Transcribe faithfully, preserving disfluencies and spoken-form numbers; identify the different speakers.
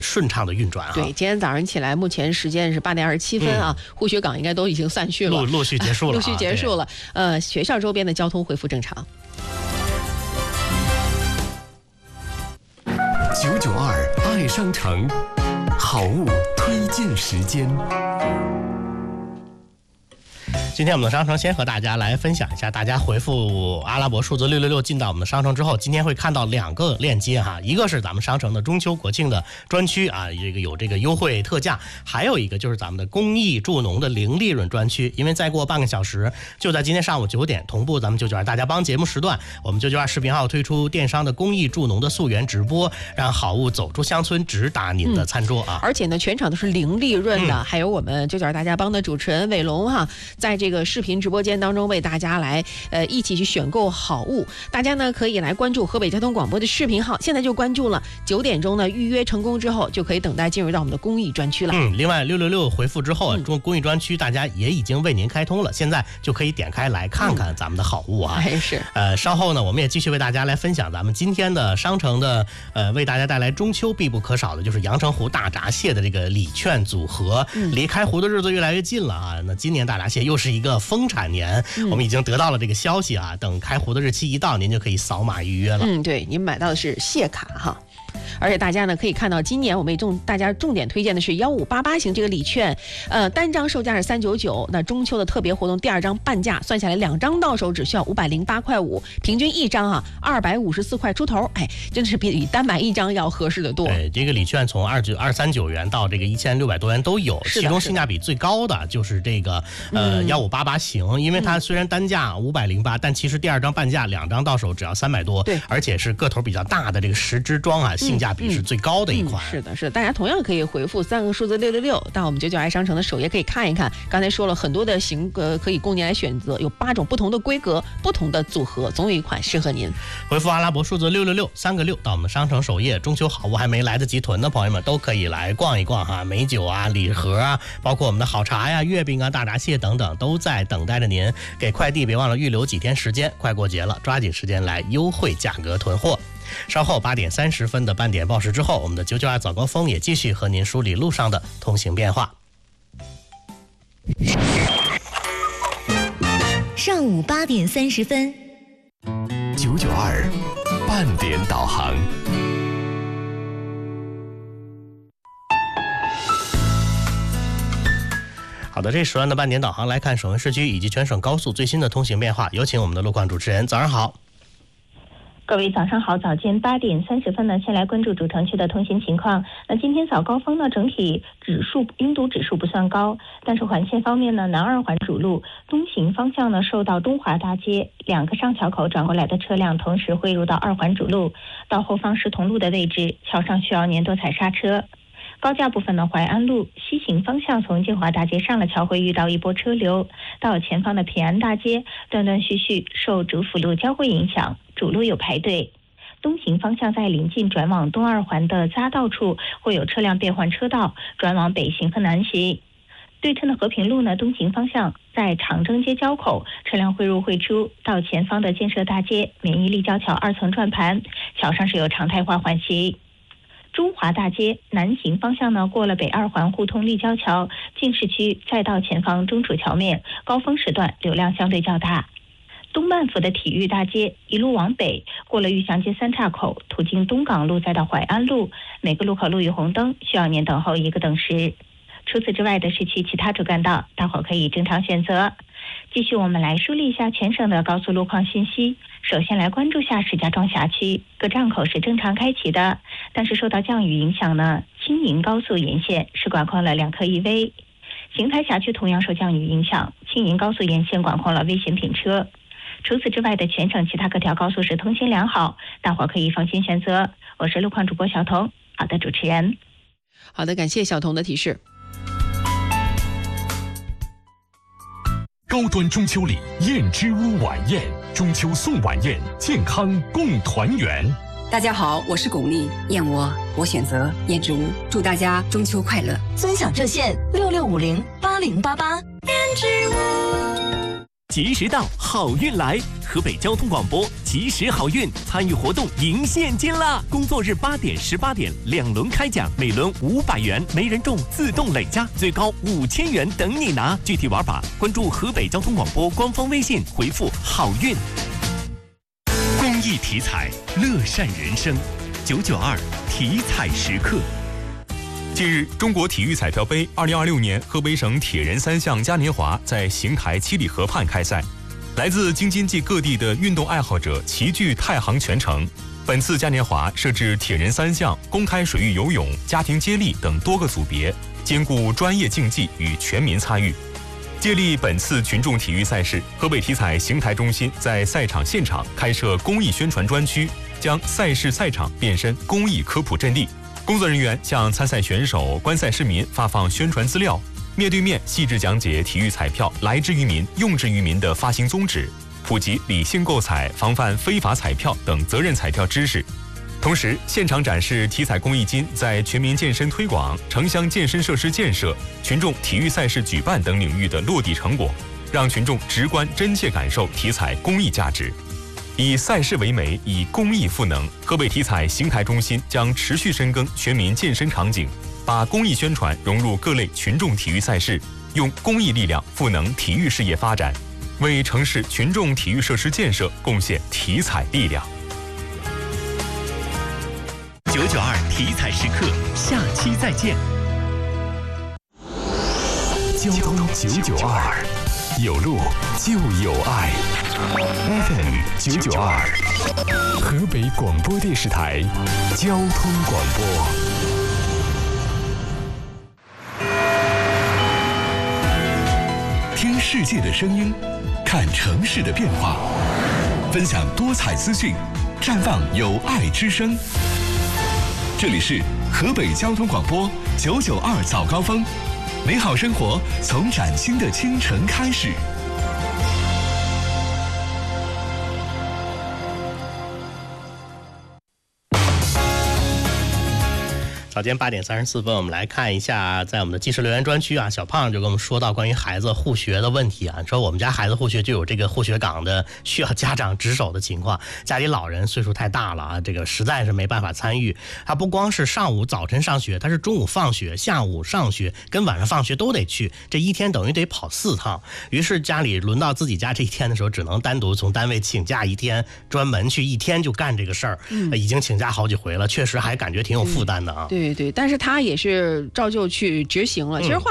Speaker 1: 顺畅的运转啊。
Speaker 2: 对，今天早上起来，目前时间是八点二十七分啊，嗯、护学岗应该都已经散去了，
Speaker 1: 陆陆续结束了、啊，
Speaker 2: 陆续结束了。呃，学校周边的交通恢复正常。
Speaker 3: 九九二爱商城，好物推荐时间。
Speaker 1: 今天我们的商城先和大家来分享一下，大家回复阿拉伯数字六六六进到我们的商城之后，今天会看到两个链接哈，一个是咱们商城的中秋国庆的专区啊，这个有这个优惠特价，还有一个就是咱们的公益助农的零利润专区。因为再过半个小时，就在今天上午九点，同步咱们九九二大家帮节目时段，我们九九二视频号推出电商的公益助农的溯源直播，让好物走出乡村，直达您的餐桌啊！
Speaker 2: 嗯、而且呢，全场都是零利润的，嗯、还有我们九九二大家帮的主持人伟龙哈，在这个视频直播间当中为大家来呃一起去选购好物。大家呢可以来关注河北交通广播的视频号，现在就关注了。九点钟呢预约成功之后，就可以等待进入到我们的公益专区了。
Speaker 1: 嗯，另外六六六回复之后，中、嗯、公益专区大家也已经为您开通了，现在就可以点开来看看咱们的好物啊。
Speaker 2: 还、嗯、是
Speaker 1: 呃稍后呢，我们也继续为大家来分享咱们今天的商城的呃为大家带来中秋必不可少的就是阳澄湖大闸蟹的这个礼券组合。嗯、离开湖的日子越来越近了啊，那今年大闸蟹又是一个丰产年，嗯、我们已经得到了这个消息啊，等开湖的日期一到，您就可以扫码预约了。
Speaker 2: 嗯，对，您买到的是蟹卡哈。而且大家呢可以看到，今年我们也重大家重点推荐的是幺五八八型这个礼券，呃，单张售价是三九九，那中秋的特别活动第二张半价，算下来两张到手只需要五百零八块五，平均一张啊二百五十四块出头，哎，真的是比单买一张要合适的多。
Speaker 1: 对，这个礼券从二九二三九元到这个一千六百多元都有，其中性价比最高的就是这个呃幺五八八型，因为它虽然单价五百零八，但其实第二张半价，两张到手只要三百多，
Speaker 2: 对，
Speaker 1: 而且是个头比较大的这个十支装啊，性价比是最高的一款。
Speaker 2: 嗯嗯、是的，是的，大家同样可以回复三个数字六六六到我们九九爱商城的首页可以看一看。刚才说了很多的型格可以供您来选择，有八种不同的规格、不同的组合，总有一款适合您。
Speaker 1: 回复阿拉伯数字六六六三个六到我们商城首页，中秋好物还没来得及囤的朋友们都可以来逛一逛哈，美酒啊、礼盒啊，包括我们的好茶呀、月饼啊、大闸蟹等等，都在等待着您。给快递别忘了预留几天时间，快过节了，抓紧时间来优惠价格囤货。稍后八点三十分的半点报时之后，我们的九九二早高峰也继续和您梳理路上的通行变化。
Speaker 4: 上午八点三十分，
Speaker 3: 九九二半点导航。
Speaker 1: 好的，这时段的半点导航来看省会市区以及全省高速最新的通行变化，有请我们的路况主持人。早上好。
Speaker 5: 各位早上好，早间八点三十分呢，先来关注主城区的通行情况。那今天早高峰呢，整体指数拥堵指数不算高，但是环线方面呢，南二环主路东行方向呢，受到东华大街两个上桥口转过来的车辆同时汇入到二环主路，到后方石同路的位置，桥上需要年多踩刹车。高架部分呢，淮安路西行方向从金华大街上了桥会遇到一波车流，到前方的平安大街断断续续受主辅路交汇影响，主路有排队。东行方向在临近转往东二环的匝道处会有车辆变换车道，转往北行和南行。对称的和平路呢，东行方向在长征街交口车辆汇入汇出，到前方的建设大街免疫立交桥二层转盘，桥上是有常态化缓行。中华大街南行方向呢，过了北二环互通立交桥进市区，再到前方中储桥面，高峰时段流量相对较大。东半府的体育大街一路往北，过了玉祥街三岔口，途经东港路再到淮安路，每个路口路遇红灯，需要您等候一个等时。除此之外的市区其他主干道，大伙可以正常选择。继续我们来梳理一下全省的高速路况信息。首先来关注下石家庄辖区，各站口是正常开启的，但是受到降雨影响呢，青银高速沿线是管控了两科一危。邢台辖区同样受降雨影响，青银高速沿线管控了危险品车。除此之外的全省其他各条高速是通行良好，大伙可以放心选择。我是路况主播小彤。好的，主持人。
Speaker 2: 好的，感谢小彤的提示。
Speaker 3: 高端中秋礼燕之屋晚宴，中秋送晚宴，健康共团圆。
Speaker 6: 大家好，我是巩俐，燕窝我选择燕之屋，祝大家中秋快乐。
Speaker 4: 尊享热线六六五零八零八八。燕之屋。
Speaker 7: 及时到，好运来！河北交通广播及时好运，参与活动赢现金啦！工作日八点、十八点两轮开奖，每轮五百元，没人中自动累加，最高五千元等你拿。具体玩法关注河北交通广播官方微信，回复好运。
Speaker 3: 公益体彩，乐善人生。九九二体彩时刻。近日，中国体育彩票杯二零二六年河北省铁人三项嘉年华在邢台七里河畔开赛，来自京津冀各地的运动爱好者齐聚太行全城。本次嘉年华设置铁人三项、公开水域游泳、家庭接力等多个组别，兼顾专业竞技与全民参与。借力本次群众体育赛事，河北体彩邢台中心在赛场现场开设公益宣传专区，将赛事赛场变身公益科普阵地。工作人员向参赛选手、观赛市民发放宣传资料，面对面细致讲解体育彩票来之于民、用之于民的发行宗旨，普及理性购彩、防范非法彩票等责任彩票知识。同时，现场展示体彩公益金在全民健身推广、城乡健身设施建设、群众体育赛事举办等领域的落地成果，让群众直观真切感受体彩公益价值。以赛事为媒，以公益赋能，河北体彩邢台中心将持续深耕全民健身场景，把公益宣传融入各类群众体育赛事，用公益力量赋能体育事业发展，为城市群众体育设施建设贡献体彩力量。
Speaker 7: 九九二体彩时刻，下期再见。
Speaker 3: 交通九九二，有路就有爱。F M 九九二，河北广播电视台交通广播。听世界的声音，看城市的变化，分享多彩资讯，绽放有爱之声。这里是河北交通广播九九二早高峰，美好生活从崭新的清晨开始。
Speaker 1: 早间八点三十四分，我们来看一下，在我们的即时留言专区啊，小胖就跟我们说到关于孩子护学的问题啊，说我们家孩子护学就有这个护学岗的需要家长值守的情况，家里老人岁数太大了啊，这个实在是没办法参与。他不光是上午早晨上学，他是中午放学、下午上学跟晚上放学都得去，这一天等于得跑四趟。于是家里轮到自己家这一天的时候，只能单独从单位请假一天，专门去一天就干这个事儿、嗯、已经请假好几回了，确实还感觉挺有负担的啊。
Speaker 2: 对对对，但是他也是照旧去执行了。其实换